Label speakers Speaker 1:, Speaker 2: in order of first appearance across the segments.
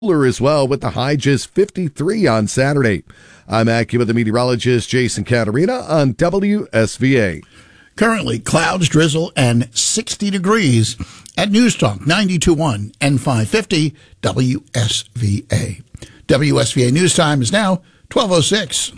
Speaker 1: Cooler as well, with the high just 53 on Saturday. I'm AccuWeather meteorologist Jason Caterina on WSVA.
Speaker 2: Currently, clouds, drizzle, and 60 degrees at News Talk 92.1 and 550 WSVA. WSVA News Time is now 12:06.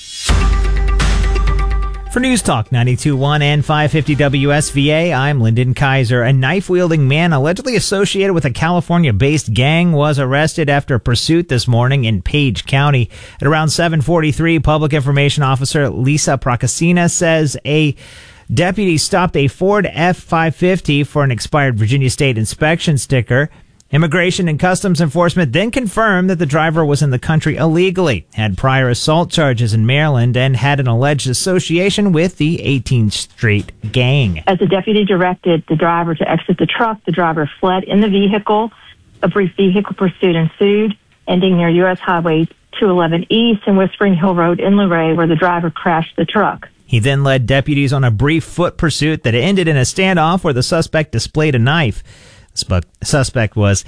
Speaker 3: For News Talk 92.1 and 550 WSVA, I'm Lyndon Kaiser. A knife-wielding man allegedly associated with a California-based gang was arrested after a pursuit this morning in Page County. At around 7:43, Public Information Officer Lisa Procasina says a deputy stopped a Ford F-550 for an expired Virginia State inspection sticker. Immigration and Customs Enforcement then confirmed that the driver was in the country illegally, had prior assault charges in Maryland, and had an alleged association with the 18th Street gang.
Speaker 4: As the deputy directed the driver to exit the truck, the driver fled in the vehicle. A brief vehicle pursuit ensued, ending near U.S. Highway 211 East and Whispering Hill Road in Luray, where the driver crashed the truck.
Speaker 3: He then led deputies on a brief foot pursuit that ended in a standoff where the suspect displayed a knife. The suspect was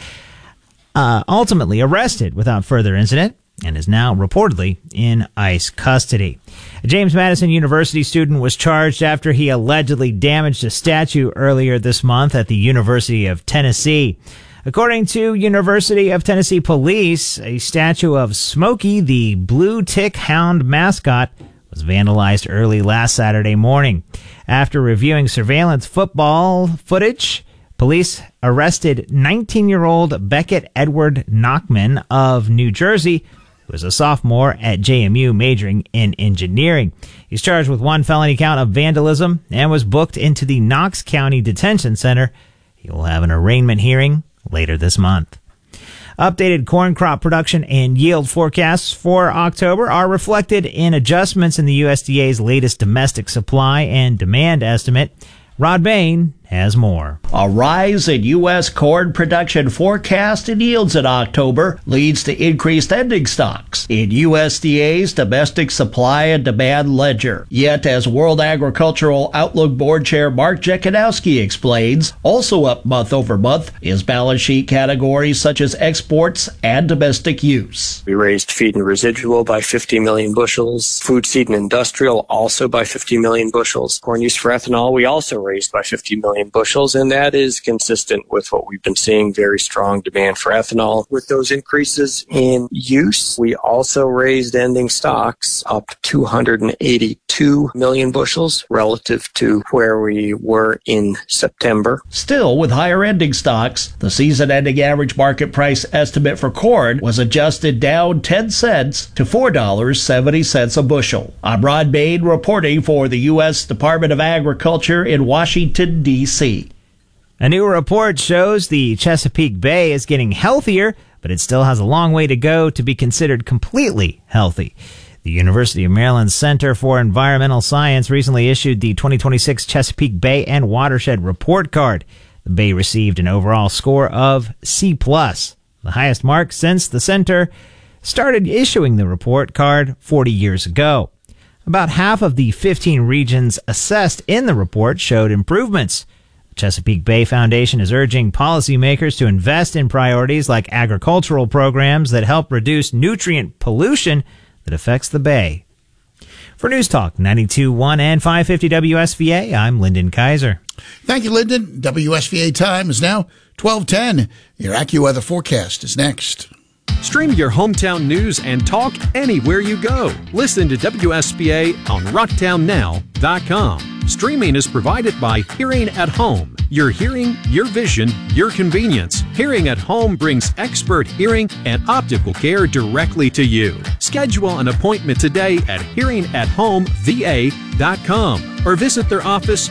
Speaker 3: ultimately arrested without further incident and is now reportedly in ICE custody. A James Madison University student was charged after he allegedly damaged a statue earlier this month at the University of Tennessee. According to University of Tennessee police, a statue of Smokey, the blue tick hound mascot, was vandalized early last Saturday morning. After reviewing surveillance football footage, police arrested 19-year-old Beckett Edward Knockman of New Jersey, who is a sophomore at JMU majoring in engineering. He's charged with one felony count of vandalism and was booked into the Knox County Detention Center. He will have an arraignment hearing later this month. Updated corn crop production and yield forecasts for October are reflected in adjustments in the USDA's latest domestic supply and demand estimate. Rod Bain has more.
Speaker 5: A rise in U.S. corn production forecast and yields in October leads to increased ending stocks in USDA's domestic supply and demand ledger. Yet, as World Agricultural Outlook Board Chair Mark Jekanowski explains, also up month over month is balance sheet categories such as exports and domestic use.
Speaker 6: We raised feed and residual by 50 million bushels, food, seed, and industrial also by 50 million bushels. Corn use for ethanol we also raised by 50 million bushels, and that is consistent with what we've been seeing, very strong demand for ethanol. With those increases in use, we also raised ending stocks up 282 million bushels relative to where we were in September.
Speaker 5: Still, with higher ending stocks, the season-ending average market price estimate for corn was adjusted down 10 cents to $4.70 a bushel. I'm Rod Bain reporting for the U.S. Department of Agriculture in Washington, D.C.
Speaker 3: A new report shows the Chesapeake Bay is getting healthier, but it still has a long way to go to be considered completely healthy. The University of Maryland Center for Environmental Science recently issued the 2026 Chesapeake Bay and Watershed Report Card. The Bay received an overall score of C+, the highest mark since the center started issuing the report card 40 years ago. About half of the 15 regions assessed in the report showed improvements. The Chesapeake Bay Foundation is urging policymakers to invest in priorities like agricultural programs that help reduce nutrient pollution that affects the Bay. For News Talk 92.1 and 550 WSVA, I'm Lyndon Kaiser.
Speaker 2: Thank you, Lyndon. WSVA time is now 12:10. Your AccuWeather forecast is next.
Speaker 7: Stream your hometown news and talk anywhere you go. Listen to WSBA on rocktownnow.com. Streaming is provided by Hearing at Home. Your hearing, your vision, your convenience. Hearing at Home brings expert hearing and optical care directly to you. Schedule an appointment today at hearingathomeva.com or visit their office